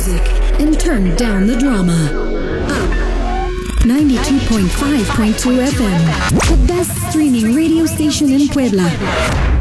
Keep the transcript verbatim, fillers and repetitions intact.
music and turn down the drama. Up ninety-two point five point two F M, the best streaming radio station in Puebla.